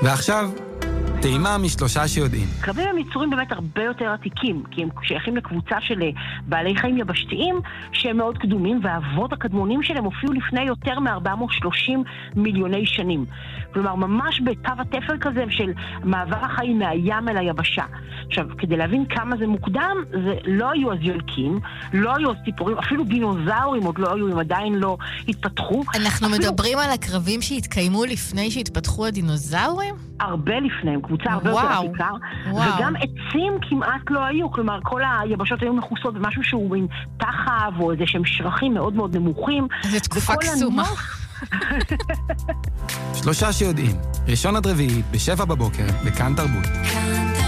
ועכשיו, טעימה משלושה שיודעים. כלבים הם יצורים באמת הרבה יותר עתיקים, כי הם שייכים לקבוצה של בעלי חיים יבשתיים שהם מאוד קדומים, והאבות הקדמונים שלהם הופיעו לפני יותר מ-430 מיליוני שנים. כלומר, ממש בתו התפר כזה של מעבר החיים מהים אל היבשה. עכשיו, כדי להבין כמה זה מוקדם, זה לא היו אז יונקים, לא היו אז ציפורים, אפילו דינוזאורים עוד לא היו, הם עדיין לא התפתחו. אנחנו מדברים על הקרבים שהתקיימו לפני שהתפתחו הדינוזאורים? הרבה לפניהם, קבוצה הרבה יותר עתיקה, וגם עצים כמעט לא היו, כלומר כל היבשות היו מכוסות במשהו שהוא מין תחב או איזה שהם שרחים מאוד מאוד נמוכים. זו תקופה קסומה. שלושה שיודעים, ראשון עד רביעי, ב7 בבוקר, בכאן תרבות.